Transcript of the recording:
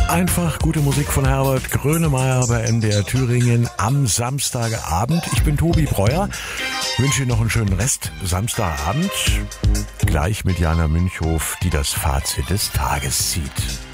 Einfach gute Musik von Herbert Grönemeyer bei NDR Thüringen am Samstagabend. Ich bin Tobi Breuer, wünsche Ihnen noch einen schönen Rest Samstagabend. Gleich mit Jana Münchhof, die das Fazit des Tages zieht.